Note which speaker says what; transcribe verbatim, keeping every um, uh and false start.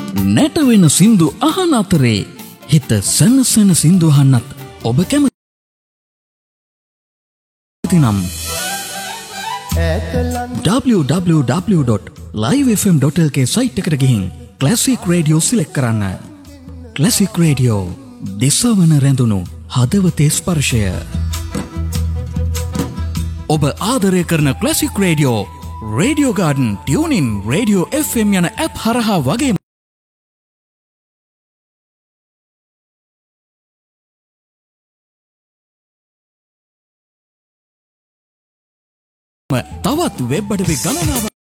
Speaker 1: නැටවෙන සින්දු අහන අතරේ හිත සනසන සින්දු අහන්නත් ඔබ කැමති නම් w w w dot live f m dot l k site එකට ගිහින් ක්ලාසික් රේඩියෝ සිලෙක්ට් කරන්න. ක්ලාසික් රේඩියෝ දිසවන රැඳුණු හදවතේ ස්පර්ශය. ඔබ ආදරය කරන classic radio radio garden tuning radio F M යන ඇප් හරහා වගේ තවත් වෙබ් අඩවි ගණනාවක්